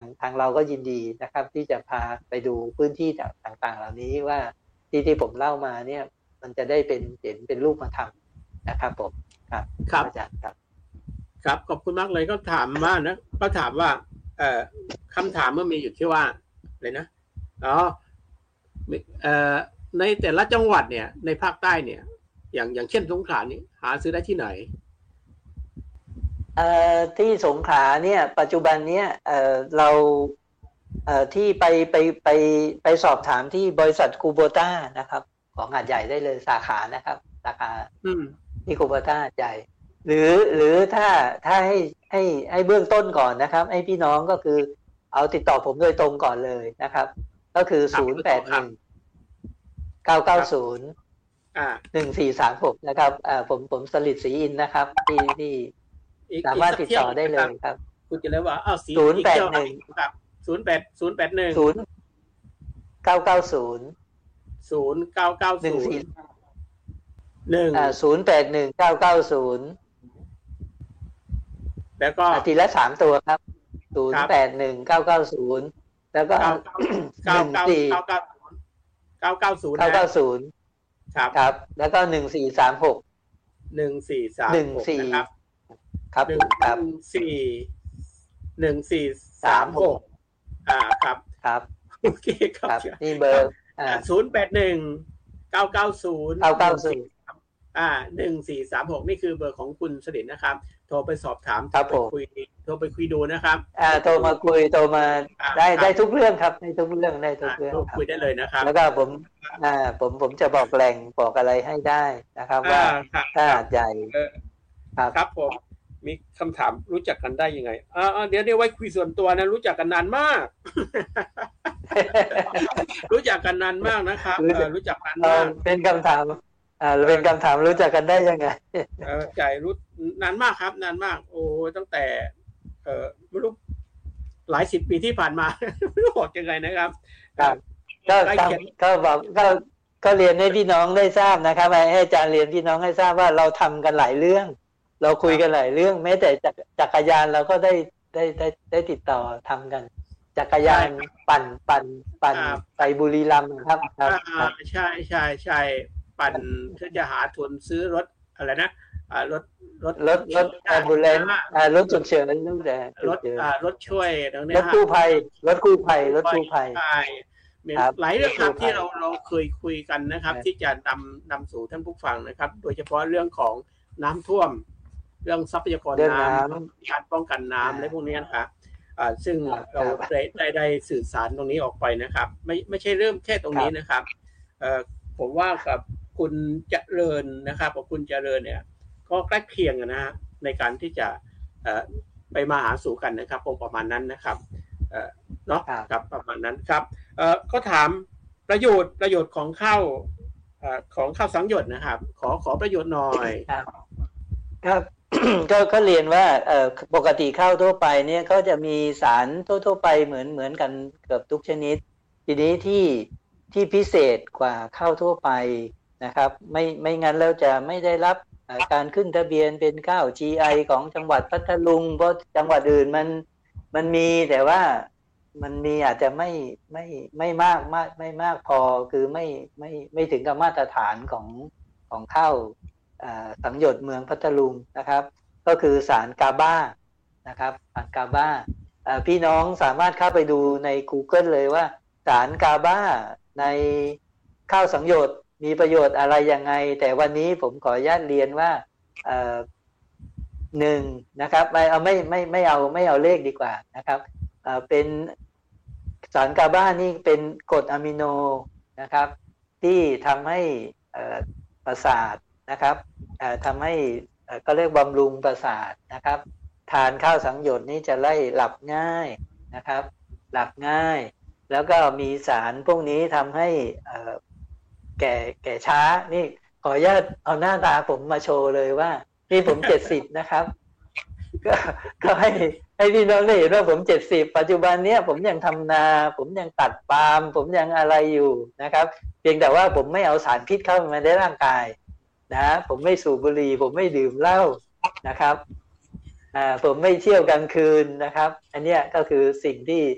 ทางเราก็ยินดีนะครับที่จะพาไปดูพื้นที่ต่างๆเหล่านี้ว่าที่ผมเล่ามาเนี่ยมันจะได้เห็นเป็นรูปธรรมนะครับผมครับอาจารย์ครับครับขอบคุณมากเลยก็ถามว่านะก็ถามว่าคำถามมันมีอยู่ที่ว่าเลยนะในแต่ละจังหวัดเนี่ยในภาคใต้เนี่ยอย่างเช่นสงขลานี่หาซื้อได้ที่ไหนที่สงขลาเนี่ยปัจจุบันเนี้ยเราที่ไปสอบถามที่บริษัทคูโบต้านะครับของหาดใหญ่ได้เลยสาขานะครับสาขาที่คูโบต้าหาดใหญ่หรือถ้าให้เบื้องต้นก่อนนะครับให้พี่น้องก็คือเอาติดต่อผมโดยตรงก่อนเลยนะครับก็คือ0819901436นะครับผมสลิดศรีอินนะครับที่สามารถติดต่อได้เลยครับคุณจะเรียกว่า081ครับ0801 990 081990แล้วก็ทีละ3ตัวครับ081990แล้วก็990ครับแล้วก็1436ครับครับโอเคครับนี่เบอร์ 0819901436นี่คือเบอร์ของคุณสลิดนะครับโทรไปสอบถามโทรไปคุยดูนะครับโทรมาคุยโทรมาได้ทุกเรื่องครับได้ทุกเรื่องคุยได้เลยนะครับแล้วก็ผมจะบอกแหล่งบอกอะไรให้ได้นะครับว่าถ้าใหญ่ครับผมมีคำถามรู้จักกันได้ยังไงเดี๋ยวไว้คุยส่วนตัวนะรู้จักกันนานมาก รู้จักกันนานมากนะครับรู้จักกันมากเป็นคำถามรู้จักกันได้ยังไงใจรู้นานมากครับนานมากโอ้ตั้งแต่ไม่รู้หลาย10 ปีที่ผ่านมาไม่รู้บอกยังไงนะครับก็เรียนให้พี่น้องได้ทราบนะครับให้อาจารย์เรียนพี่น้องให้ทราบว่าเราทำกันหลายเรื่องเราคุยกันหลายเรื่องแม้แต่จักรยานเราก็ได้ติดต่อทำกันจักรยานปั่นไปบุรีรัมย์ครับใช่ปั่นเพื่อจะหาทุนซื้อรถอะไรนะรถแอมบูเลนซ์รถฉุกเฉินรถช่วยตรงนี้รถกู้ภัยหลายเรื่องครับที่เราเคยคุยกันนะครับที่จะนำสู่ท่านผู้ฟังนะครับโดยเฉพาะเรื่องของน้ำท่วมเรื่องทรัพยากรน้ำการป้องกันน้ำอะไรพวกนี้นะครับซึ่งเราได้สื่อสารตรงนี้ออกไปนะครับไม่ใช่เริ่มแค่ตรงนี้นะครับผมว่ากับคุณเจริญนะครับกับคุณเจริญเนี่ยก็ใกล้เคียงนะฮะในการที่จะไปมาหาสู่กันนะครับประมาณนั้นนะครับเนาะครับประมาณนั้นครับก็ถามประโยชน์ของข้าวสังหยดนะครับขอประโยชน์หน่อยครับก็เรียนว่าปกติข้าวทั่วไปเนี่ยเขาจะมีสารทั่วไปเหมือนกันเกือบทุกชนิดทีนี้ที่พิเศษกว่าข้าวทั่วไปนะครับไม่งั้นแล้วจะไม่ได้รับการขึ้นทะเบียนเป็นข้าว GI ของจังหวัดพัทลุงเพราะจังหวัดอื่นมันมีแต่ว่ามันมีอาจจะไม่มากพอคือไม่ถึงกับมาตรฐานของข้าวสังหยดเมืองพัทลุงนะครับก็คือสารกาบานะครับสารกาบาพี่น้องสามารถเข้าไปดูใน Google เลยว่าสารกาบาในข้าวสังหยดมีประโยชน์อะไรยังไงแต่วันนี้ผมขออนุญาตเรียนว่าหนึ่งนะครับไม่เอาเลขดีกว่านะครับเป็นสารกาบานี่เป็นกรดอะมิโนนะครับที่ทำให้ประสาทนะครับทำให้ก็เรียกบำรุงประสาทนะครับทานข้าวสังหยดนี่จะไล่หลับง่ายนะครับหลับง่ายแล้วก็มีสารพวกนี้ทำให้แก่ช้านี่ขออนุญาตเอาหน้าตาผมมาโชว์เลยว่านี่ผม70นะครับก็ให้พี่น้องได้เห็นว่าผม70ปัจจุบันเนี้ยผมยังทำนาผมยังตัดปาล์มผมยังอะไรอยู่นะครับเพียงแต่ว่าผมไม่เอาสารพิษเข้ามาในร่างกายนะผมไม่สูบบุหรี่ผมไม่ดื่มเหล้านะครับผมไม่เที่ยวกลางคืนนะครับอันเนี้ยก็คือสิ่งที่